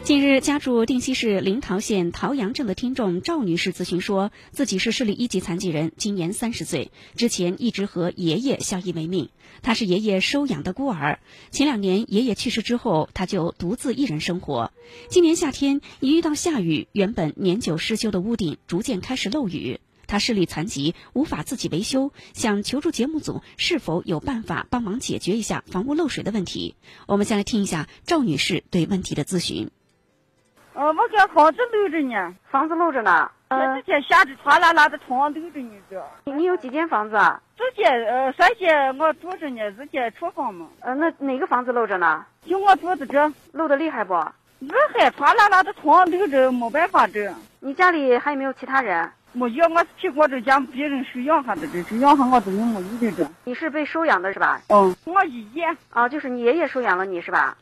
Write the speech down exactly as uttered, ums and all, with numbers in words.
近日，家住定西市临洮县桃阳镇的听众赵女士咨询说，自己是视力一级残疾人，今年三十岁，之前一直和爷爷相依为命。她是爷爷收养的孤儿，前两年爷爷去世之后，她就独自一人生活。今年夏天一遇到下雨，原本年久失修的屋顶逐渐开始漏雨。她视力残疾，无法自己维修，想求助节目组是否有办法帮忙解决一下房屋漏水的问题。我们先来听一下赵女士对问题的咨询。 呃，我家房子漏着呢， 房子漏着呢。 呃，之前下着哗啦啦的床漏着呢这。 你你有几间房子啊？ 这间呃，三间我住着呢，这间厨房嘛。 呃，那哪个房子漏着呢？ 就我住的这。 漏的厉害不？ 我害怕啦啦的床漏着，没办法这。 你家里还有没有其他人？ 没有，我是凭我这家别人收养下的这，收养下我都没有的这。 你是被收养的是吧？ 嗯，我爷爷。 啊，就是你爷爷收养了你是吧？